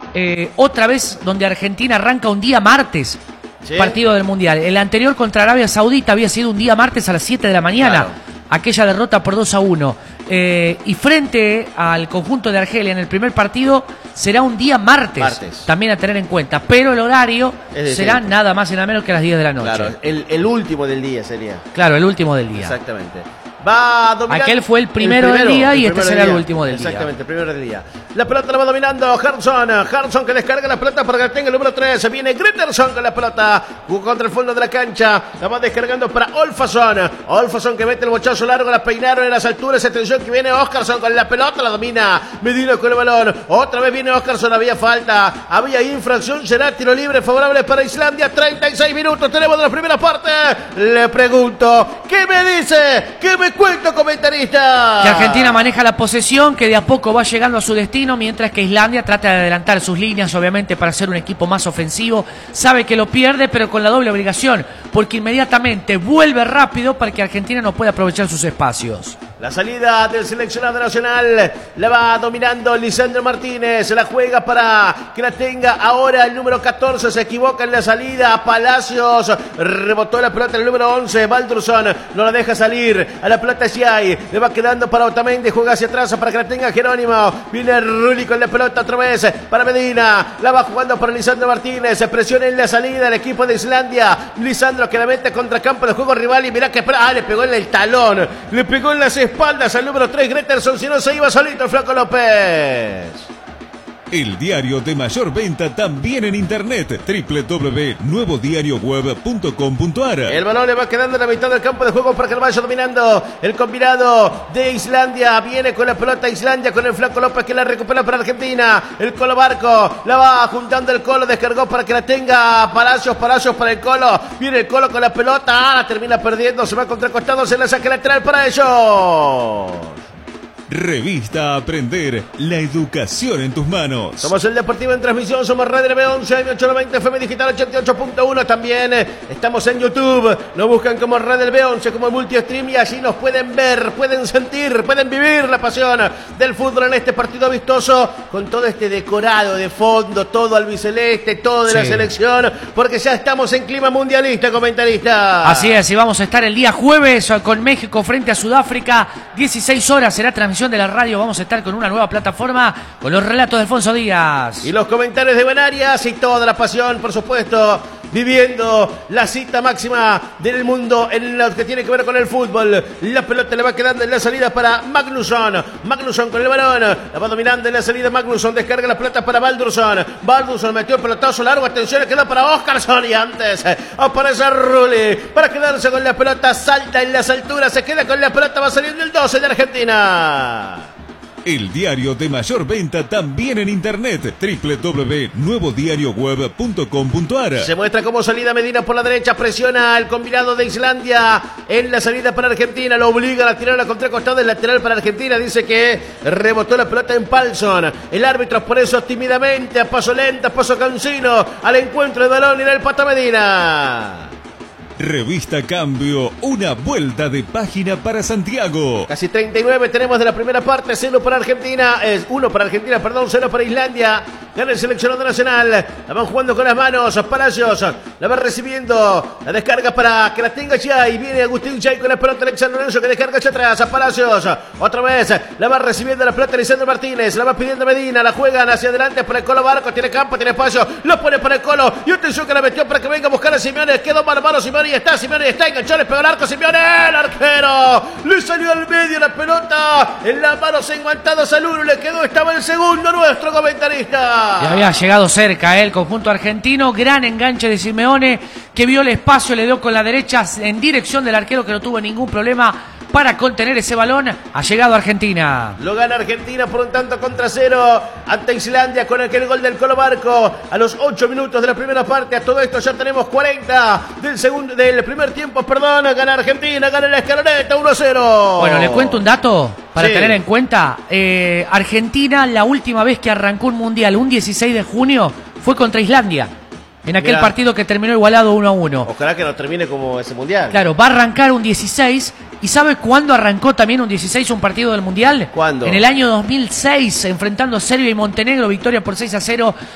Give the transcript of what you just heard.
otra vez donde Argentina arranca un día martes, ¿Sí? partido del Mundial. El anterior contra Arabia Saudita había sido un día martes a las 7 de la mañana, Claro. aquella derrota por 2-1. Y frente al conjunto de Argelia en el primer partido será un día martes. También a tener en cuenta, pero el horario será nada más y nada menos que a las 10 de la noche. Claro, el último del día sería. Claro, el último del día. Exactamente. Va dominando. Aquel fue el primero del día y este será el último del día. Exactamente, el primero del día. La pelota la va dominando Harrison que descarga la pelota para que tenga el número 3. Se viene Gretterson con la pelota. Jugó contra el fondo de la cancha. La va descargando para Olfason que mete el bochazo largo. La peinaron en las alturas. Atención que viene Oscarson con la pelota. La domina Medina con el balón. Otra vez viene Oscarson. Había falta. Había infracción. Será tiro libre favorable para Islandia. 36 minutos tenemos de la primera parte. Le pregunto, ¿qué me dice? ¿Qué me cuento, comentarista? Que Argentina maneja la posesión, que de a poco va llegando a su destino, mientras que Islandia trata de adelantar sus líneas, obviamente para ser un equipo más ofensivo. Sabe que lo pierde, pero con la doble obligación, porque inmediatamente vuelve rápido para que Argentina no pueda aprovechar sus espacios. La salida del seleccionado nacional la va dominando Lisandro Martínez. La juega para que la tenga ahora el número 14. Se equivoca en la salida. Palacios rebotó la pelota el número 11. Baldursson no la deja salir. A la pelota Giai. Le va quedando para Otamendi. Juega hacia atrás para que la tenga Jerónimo. Viene Rulli con la pelota otra vez para Medina. La va jugando para Lisandro Martínez. Presiona en la salida el equipo de Islandia. Lisandro que la mete contra campo de juego rival. Y mirá que le pegó en el talón. Le pegó en las espaldas al número 3 Gretterson, si no se iba solito el Flaco López. El diario de mayor venta también en internet, www.nuevodiarioweb.com.ar. El balón le va quedando en la mitad del campo de juego para que lo vaya dominando el combinado de Islandia. Viene con la pelota Islandia con el Flaco López que la recupera para Argentina. El Colo Barco la va juntando el Colo, descargó para que la tenga Palacios para el Colo. Viene el Colo con la pelota, la termina perdiendo, se va contra el costado, se la saca lateral para ellos. Revista Aprender, la educación en tus manos. Somos el Deportivo en transmisión, somos Radio NB11, M890, FM Digital 88.1. También estamos en YouTube. Nos buscan como Radio NB11, como multi-stream y allí nos pueden ver, pueden sentir, pueden vivir la pasión del fútbol en este partido vistoso con todo este decorado de fondo, todo albiceleste, todo de la selección, porque ya estamos en clima mundialista, comentarista. Así es, y vamos a estar el día jueves con México frente a Sudáfrica, 16 horas será transmisión de la radio. Vamos a estar con una nueva plataforma con los relatos de Alfonso Díaz y los comentarios de Benarias y toda la pasión, por supuesto, viviendo la cita máxima del mundo en lo que tiene que ver con el fútbol. La pelota le va quedando en la salida para Magnusson con el balón, la va dominando en la salida Magnusson, descarga la pelota para Baldursson metió el pelotazo largo, atención, queda para Oscarson y antes aparece Rulli para quedarse con la pelota, salta en las alturas, se queda con la pelota, va saliendo el 12 de Argentina. El diario de mayor venta también en internet, www.nuevodiarioweb.com.ar. Se muestra como salida Medina por la derecha, presiona al combinado de Islandia en la salida para Argentina, lo obliga a tirar la contracostada, el lateral para Argentina, dice que rebotó la pelota en Palsson. El árbitro por eso tímidamente, a paso lento, a paso cansino, al encuentro de balón y en el Pata Medina. Revista Cambio, una vuelta de página para Santiago. Casi 39 tenemos de la primera parte, 1 para Argentina, 0 para Islandia. Gana el seleccionado nacional, la van jugando con las manos, Palacios la va recibiendo, la descarga para que la tenga Giai, viene Agustín Giai con la pelota, Alexandre Lorenzo que descarga hacia atrás, a Palacios, otra vez, la va recibiendo la pelota Lisandro Martínez, la va pidiendo Medina, la juegan hacia adelante para el Colo Barco, tiene campo, tiene espacio, lo pone para el Colo, y atención que la metió para que venga a buscar a Simeone, quedó mano a mano Simeone, está, enganchó, le pegó el arco, Simeone, el arquero, le salió al medio la pelota, en las manos enguantadas al uno, le quedó, estaba el segundo nuestro comentarista. Y había llegado cerca el conjunto argentino, gran enganche de Simeone, que vio el espacio, le dio con la derecha en dirección del arquero que no tuvo ningún problema para contener ese balón. Ha llegado Argentina. Lo gana Argentina por un tanto contra 0 ante Islandia con aquel gol del Colo Barco a los 8 minutos de la primera parte. A todo esto ya tenemos 40 del primer tiempo, gana Argentina, gana la escaloneta 1-0. Bueno, le cuento un dato para tener en cuenta. Argentina, la última vez que arrancó un mundial, un 16 de junio, fue contra Islandia. En aquel partido que terminó igualado 1-1. Ojalá que no termine como ese mundial. Claro, va a arrancar un 16. ¿Y sabe cuándo arrancó también un 16 un partido del mundial? ¿Cuándo? En el año 2006, enfrentando a Serbia y Montenegro, victoria por 6-0